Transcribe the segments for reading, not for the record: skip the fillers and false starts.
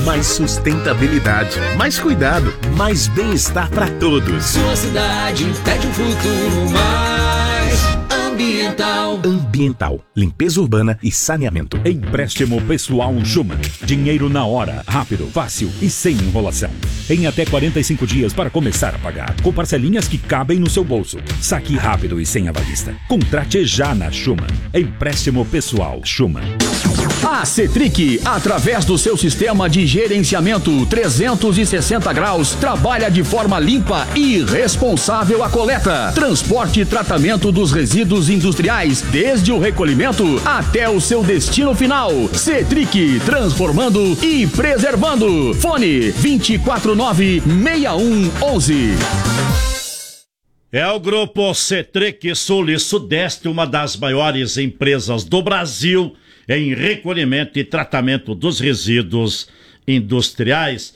Mais sustentabilidade, mais cuidado, mais bem-estar para todos. Sua cidade pede um futuro mais ambiental. Ambiental, limpeza urbana e saneamento. Empréstimo pessoal Schumann. Dinheiro na hora, rápido, fácil e sem enrolação. Em até 45 dias para começar a pagar, com parcelinhas que cabem no seu bolso. Saque rápido e sem avalista. Contrate já na Schumann. Empréstimo pessoal Schumann. A Cetric, através do seu sistema de gerenciamento 360 graus, trabalha de forma limpa e responsável a coleta, transporte e tratamento dos resíduos industriais, desde o recolhimento até o seu destino final. Cetric, transformando e preservando. Fone 249-6111. É o Grupo Cetric Sul e Sudeste, uma das maiores empresas do Brasil em recolhimento e tratamento dos resíduos industriais.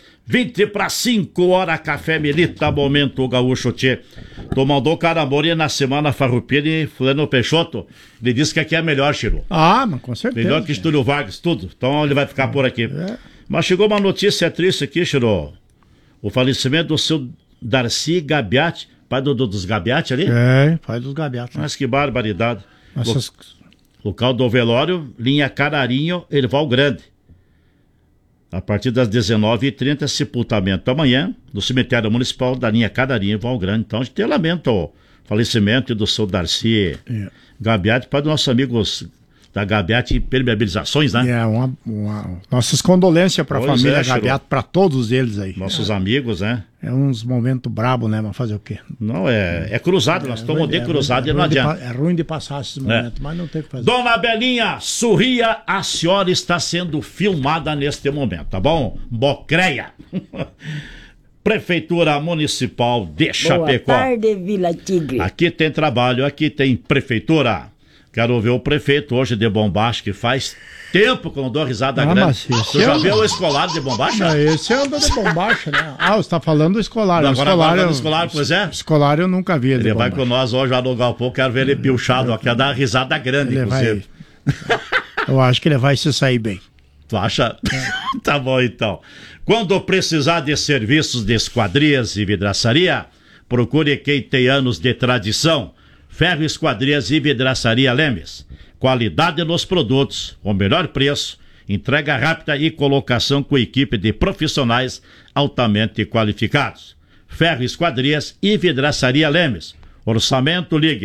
4:20, Café Melita, Momento Gaúcho Tchê. Tu mandou Caramori na semana Farroupilha e Fulano Peixoto. Ele disse que aqui é melhor, Chiro. Ah, mas com certeza. Melhor que Estúdio Vargas, tudo. Então ele vai ficar por aqui. Mas chegou uma notícia triste aqui, Chiro. O falecimento do seu Darcy Gabiati, pai dos Gabiati ali? É, pai dos Gabiati. Mas que barbaridade. Local do velório, linha Cararinho, Erval Grande. A partir das 19h30, sepultamento amanhã, no cemitério municipal da linha Cararinho, Erval Grande. Então a gente lamenta o falecimento do seu Darcy Gabiati, pai dos nossos amigos da Gabiati Permeabilizações, né? Nossas condolências para a família Gabiati, para todos eles aí. Nossos amigos, né? É uns momentos brabos, né? Mas fazer o quê? Não, é cruzado, nós estamos de cruzado e não adianta. É ruim de passar esses momentos, mas não tem o que fazer. Dona Belinha, sorria, a senhora está sendo filmada neste momento, tá bom? Bocreia. Prefeitura Municipal de Chapecó. Boa tarde, Vila Tigre. Aqui tem trabalho, aqui tem prefeitura. Quero ver o prefeito hoje de Bombacha, que faz tempo que eu não dou risada grande. Você já viu o escolar de Bombacha? Não, esse é o de Bombacha, né? Ah, você está falando do escolar. Não, agora do escolar, pois é? Escolar eu nunca vi ele. Ele vai com nós hoje alugar um pouco, quero ver ele pilchado aqui, dar risada grande, inclusive. Eu acho que ele vai se sair bem. Tu acha? Tá bom, então. Quando precisar de serviços de esquadrias e vidraçaria, procure quem tem anos de tradição. Ferro, Esquadrias e Vidraçaria Lemes. Qualidade nos produtos, o melhor preço, entrega rápida e colocação com equipe de profissionais altamente qualificados. Ferro, Esquadrias e Vidraçaria Lemes. Orçamento ligue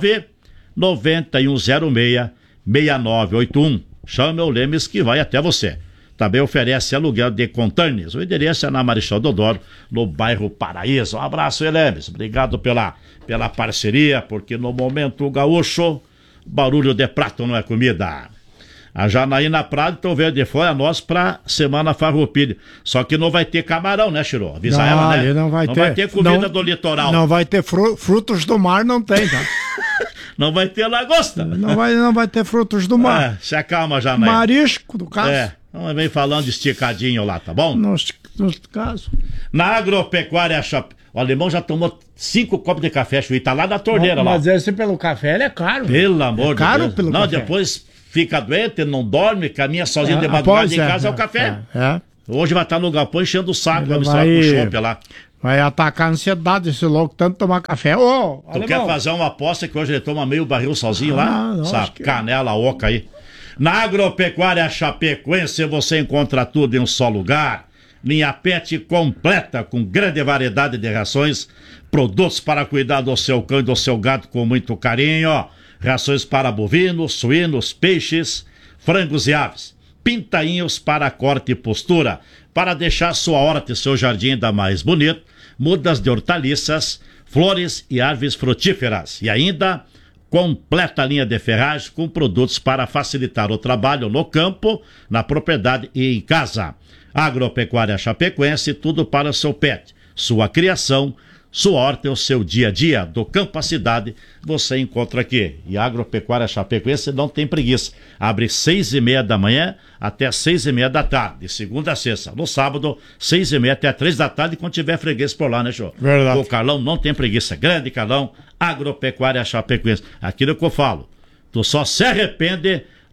99106-6981. Chame o Lemes que vai até você. Também oferece aluguel de containers. O endereço é na Marechal Deodoro, no bairro Paraíso. Um abraço, Lemes. Obrigado pela parceria, porque no momento gaúcho, barulho de prato não é comida. A Janaína Prado, então veio de fora nós pra Semana Farroupilha. Só que não vai ter camarão, né, Chiro? Avisa ela, né? Não vai ter comida do litoral. Não vai ter frutos do mar, não tem, tá? Não vai ter lagosta. Não vai ter frutos do mar. Se acalma, Janaína. Marisco, do caso. Então vem falando de esticadinho lá, tá bom? No caso. Na Agropecuária Chapecó. O alemão já tomou 5 copos de café, Chuí, tá lá na torneira. Mas esse pelo café, ele é caro. Pelo amor de Deus. Caro pelo café. Não, depois fica doente, não dorme, caminha sozinho de madrugada em casa, é o café. Hoje vai estar no galpão enchendo o saco, vai misturar com o chope lá. Vai atacar a ansiedade esse louco, tanto tomar café. Tu quer fazer uma aposta que hoje ele toma meio barril sozinho lá? Essa canela oca aí. Na Agropecuária Chapecoense você encontra tudo em um só lugar. Linha Pet completa, com grande variedade de rações, produtos para cuidar do seu cão e do seu gato com muito carinho, rações para bovinos, suínos, peixes, frangos e aves, pintainhos para corte e postura, para deixar sua horta e seu jardim ainda mais bonito, mudas de hortaliças, flores e árvores frutíferas, e ainda completa linha de ferragem com produtos para facilitar o trabalho no campo, na propriedade e em casa. Agropecuária Chapecoense, tudo para o seu pet, sua criação, sua horta e o seu dia a dia, do campo à cidade, você encontra aqui. E a Agropecuária Chapecoense não tem preguiça. Abre 6h30 da manhã até 6h30 da tarde, de segunda a sexta. No sábado, 6h30 até 3 da tarde, quando tiver freguês por lá, né, Jô? Verdade. O Carlão não tem preguiça. Grande Carlão, Agropecuária Chapecoense. Aquilo que eu falo, tu só se arrepende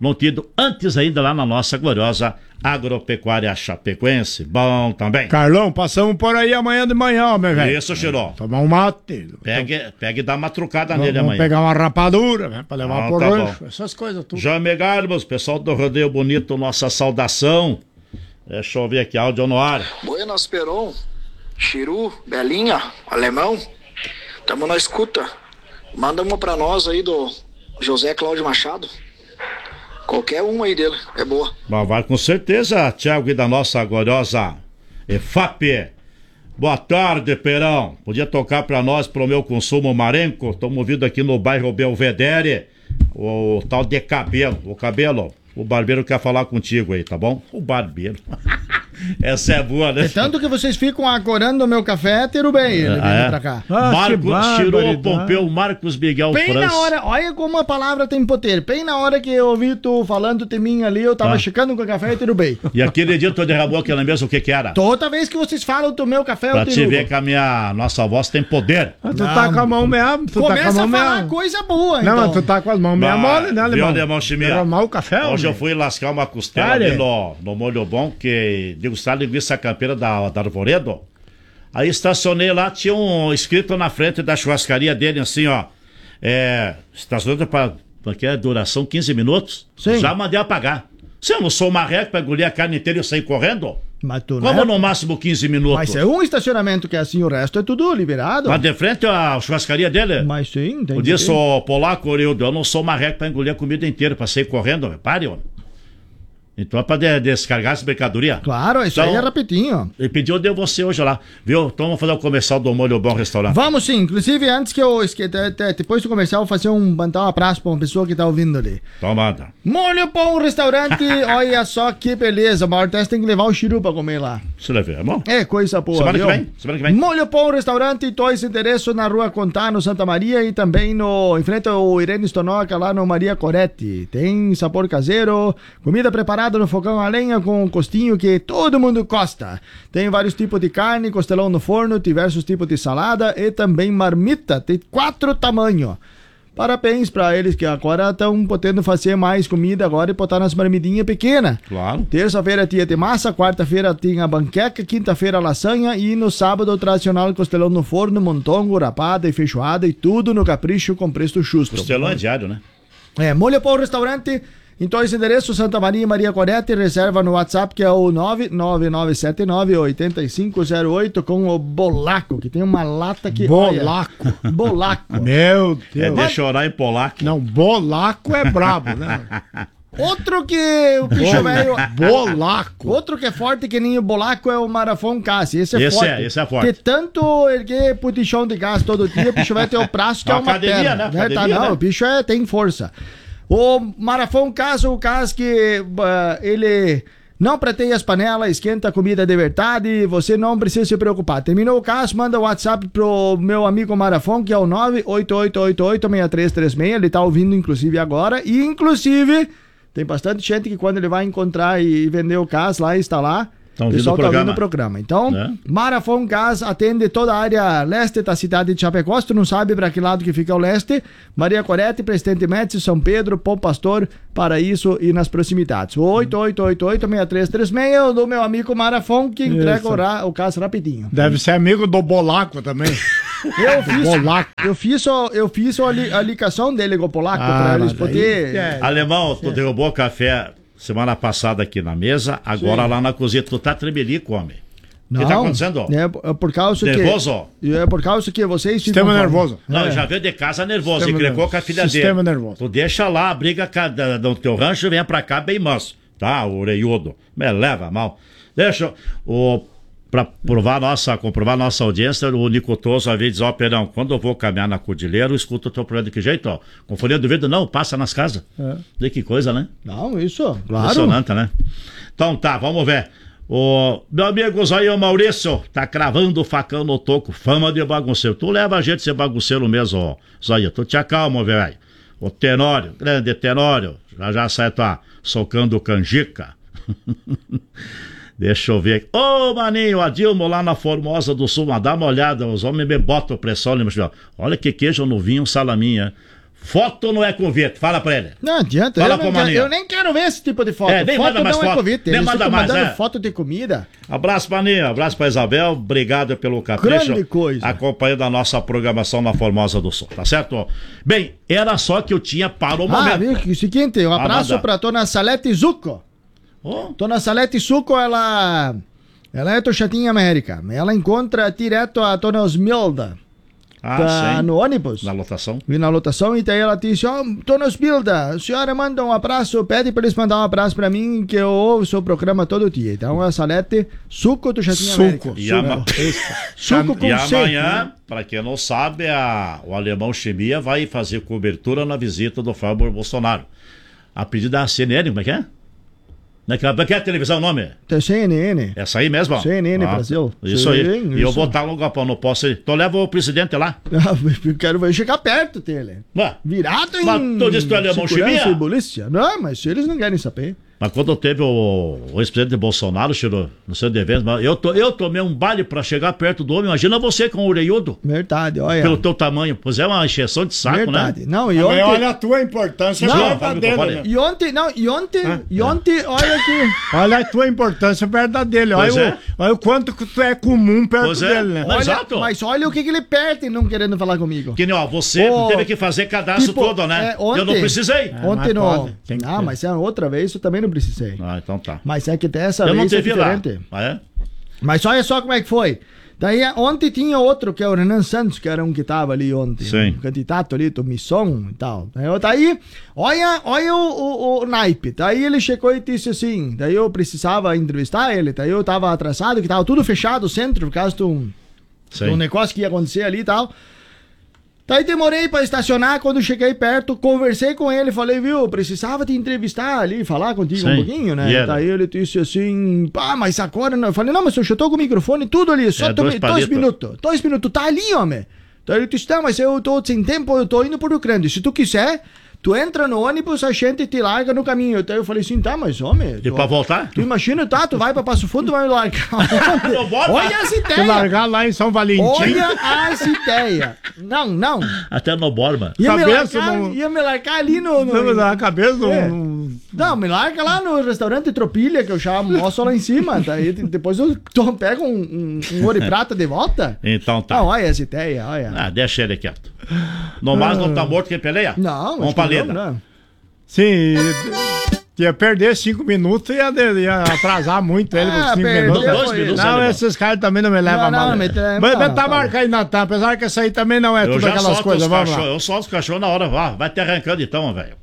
não tido antes ainda lá na nossa gloriosa Agropecuária Chapecoense. Bom também. Carlão, passamos por aí amanhã de manhã, meu velho. Isso, Chiró. Tomar um mate. Pega e dá uma trucada nele Vamos amanhã. pegar uma rapadura, né, pra levar pro tá rancho. bom. Essas coisas tudo. Jaime Garbos, pessoal do Rodeio Bonito, nossa saudação. Deixa eu ver aqui, áudio no ar. Buenas, Peron, Chiru, Belinha, Alemão, tamo na escuta. Manda uma pra nós aí do José Cláudio Machado. Qualquer uma aí dele, é boa. Mas vai com certeza, Thiago, e da nossa gloriosa EFAP. Boa tarde, Perão. Podia tocar pra nós, pro meu consumo marenco. Estamos ouvindo aqui no bairro Belvedere, o tal de Cabelo. O Cabelo, o barbeiro quer falar contigo aí, tá bom? O barbeiro. Essa é boa, né? É tanto que vocês ficam acorando o meu café, Teru bem, ele vem pra cá. Marcos Chiru Pompeu, Marcos Miguel Bem França. na hora, olha como a palavra tem poder. Bem na hora que eu ouvi tu falando de mim ali, eu tava checando com o café e Teru bem. E aquele dia tu derramou aquela mesa, o que era? Toda vez que vocês falam do meu café, Pra eu te Teru. ver que nossa voz tem poder. Tu tá com a mão mesmo. Começa a falar coisa boa, não, então. mas tu tá com as mãos meio mole, né, Viu, Alemão? Alemão Chimia? Derramar o café, Hoje eu homem. fui lascar uma costela Cara, ali no Molho Bom, que degustar linguiça campeira da Arvoredo. Aí estacionei lá, tinha um escrito na frente da churrascaria dele, assim, ó. Estacionamento para duração 15 minutos. Sim. Já mandei apagar. Se eu não sou marreco pra engolir a carne inteira e eu sair correndo, Mas tu como não no máximo 15 minutos? Mas é um estacionamento que é assim, o resto é tudo liberado. Mas de frente à churrascaria dele? Mas sim, tem Eu disse, ô polaco, Orildo, eu não sou marreco pra engolir a comida inteira, pra sair correndo, pare, ó. Então é pra descargar essa mercadoria. Claro, isso Então, aí é rapidinho. Ele pediu, deu você hoje lá, viu? Então vamos fazer o comercial do Molho Bom Restaurante. Vamos sim, inclusive antes que eu depois do comercial, eu vou fazer mandar um abraço pra uma pessoa que tá ouvindo ali. Então manda. Molho Bom Restaurante, olha só que beleza. O maior teste tem que levar o Chiru pra comer lá. Você vai ver, irmão? É coisa boa. Semana viu? que vem. Molho Bom Restaurante, dois endereços na rua Contar, no Santa Maria, e também em frente ao Irene Stonoca, lá no Maria Coretti. Tem sabor caseiro, comida preparada no fogão a lenha com um costinho que todo mundo gosta. Tem vários tipos de carne, costelão no forno, diversos tipos de salada e também marmita. Tem 4 tamanhos. Parabéns pra eles que agora estão podendo fazer mais comida agora e botar nas marmitinhas pequenas. Claro. Terça-feira tinha de massa, quarta-feira tinha banqueca, quinta-feira lasanha e no sábado o tradicional costelão no forno, montongo, rapada e feijoada e tudo no capricho com preço justo. Costelão é diário, né? Molho Pão Restaurante, em dois endereços, Santa Maria e Maria Coretti, reserva no WhatsApp que é o 99979-8508 com o Bolaco, que tem uma lata que... Bolaco. Olha, Bolaco. Meu Deus. Deixa eu orar em polaco. Não, Bolaco é brabo, né? Outro que o bicho velho... Bolaco. Outro que é forte que nem o Bolaco é o Marafon Cassi. Esse é forte. Esse é forte. Que tanto erguer putichão de gás todo dia, o bicho vai ter o braço que é uma academia, perna. né? Academia, Não, né? o bicho tem força. O Marafon Cassi, o caso que ele não preteia as panelas, esquenta a comida de verdade, você não precisa se preocupar. Terminou o caso, manda o WhatsApp pro meu amigo Marafon, que é o 988886336, ele tá ouvindo inclusive agora, e inclusive... Tem bastante gente que quando ele vai encontrar e vender o gás lá e instalar, o pessoal tá ouvindo o programa. Então, Marafon Gás atende toda a área leste da cidade de Chapecó. Se tu não sabe para que lado que fica o leste, Maria Coretti, Presidente Médici, São Pedro, Bom Pastor, Paraíso e nas proximidades. O 8888-6336 do meu amigo Marafon, que entrega o gás rapidinho. Deve ser amigo do Bolaco também. Eu fiz a ligação dele com o Polaco para eles poderem... Alemão, tu derrubou café semana passada aqui na mesa, agora lá na cozinha. Tu tá tremelico, homem. O que tá acontecendo? É por causa nervoso? É por causa que vocês... Sistema nervoso. Não, já veio de casa nervoso e crecou com a filha Sistema dele. nervoso. Tu deixa lá, a briga do teu rancho, vem pra cá bem manso. Tá, oreiudo. Me leva mal. Deixa para comprovar nossa audiência, o Nicotoso às vezes diz, Perão, quando eu vou caminhar na Cordilheira, eu escuto o teu programa de que jeito, ó. Com folha do vidro, não, passa nas casas. Vê que coisa, né? Não, isso, claro. Impressionante, né? Então tá, vamos ver. O meu amigo Zóio Maurício tá cravando o facão no toco, fama de bagunceiro. Tu leva a gente a ser bagunceiro mesmo, ó. Zóio, tu te acalma, velho. O Tenório, grande Tenório, já sai tá socando canjica. Deixa eu ver aqui. Ô, maninho, a Dilma lá na Formosa do Sul, dá uma olhada, os homens me botam pressão ali, mas olha que queijo no vinho, salaminha. Foto não é convite, fala pra ele. Não adianta, Fala pro Maninho. eu nem quero ver esse tipo de foto. Nem Foto manda mais não é foto. convite, Nem eles manda ficam mais, mandando foto de comida. Abraço, Maninho. Abraço pra Isabel. Obrigado pelo capricho. Grande coisa. Acompanhando a nossa programação na Formosa do Sul, tá certo? Bem, era só que eu tinha para o momento. Viu? Que o seguinte, um abraço pra Dona Salete Zucco. Dona Salete Zucco, ela é Tochatinha América. Ela encontra direto a Dona Osmilda. Tá no ônibus. Na lotação. E na lotação, e daí ela disse, Dona Osmilda, a senhora manda um abraço, pede pra eles mandar um abraço pra mim, que eu ouço o programa todo dia. Então, a Salete Suco do Chatinha América. Suco com E C. amanhã, pra quem não sabe, o Alemão Chimia vai fazer cobertura na visita do Fábio Bolsonaro. A pedido da CNN, como é que é? Como é que é a televisão o nome? CNN. Essa aí mesmo? CNN Brasil. Isso aí. E eu vou estar no galpão, não posso ir. Então leva o presidente lá. Eu quero chegar perto dele. Virado em... Mas tu disse que o Alemão Chimia? E polícia. Não, mas eles não querem saber. Mas quando teve o ex-presidente Bolsonaro, Chiro, no seu dever, eu tomei um baile pra chegar perto do homem. Imagina você com o orelhudo. Verdade, olha. Pelo teu tamanho. Pois é uma encheção de saco, verdade. Né? Não, e ontem... Olha a tua importância. Verdadeira. E ontem, olha aqui. Olha a tua importância verdadeira. Olha o quanto que tu é comum perto dele, né? Exato. Mas olha o que ele perde não querendo falar comigo. Que nem, você teve que fazer cadastro todo, né? Ontem, eu não precisei. Ontem não. Mas outra vez eu também não precisei. Então tá. Mas é que dessa vez não teve é diferente. Lá. Mas olha só como é que foi. Daí ontem tinha outro, que é o Renan Santos, que era um que tava ali ontem. Sim. Um candidato ali do Misson e tal. Daí, olha o naipe. Daí ele chegou e disse assim, daí eu precisava entrevistar ele, daí eu tava atrasado, que tava tudo fechado o centro, por causa de um negócio que ia acontecer ali e tal. Daí demorei pra estacionar, quando cheguei perto, conversei com ele, falei, viu, precisava te entrevistar ali, falar contigo um pouquinho, né? Daí ele disse assim, mas agora não. Eu falei, não, mas eu já tô com o microfone tudo ali, só 2 minutos. 2 minutos, tá ali, homem. Daí ele disse, mas eu tô sem tempo, eu tô indo pro Rio Grande, se tu quiser... Tu entra no ônibus, a gente te larga no caminho. Então eu falei assim, mas homem... E pra voltar? Tu imagina, tu vai pra Passo Fundo, vai me largar. Olha as ideias. Tu largar lá em São Valentim. Olha as ideias. Não. Até no Borba. Ia me largar ali no... Na cabeça do... Não, me larga lá no restaurante Tropilha, que eu já almoço lá em cima. Daí depois eu pego um ouro e prata de volta. Então tá. Não, olha essa ideia, olha. Deixa ele quieto. No mais não tá morto quem peleia? Não, vamos pra lenda. Não. Sim, ia perder 5 minutos e ia atrasar muito ele por 5 minutos. 2 minutos. Não, esses caras também não me levam a mal. Mas tá marcado aí, Natan, apesar que essa aí também não é tudo aquelas coisas. Vamos lá. Eu solto os cachorros na hora, vai te arrancando então, velho.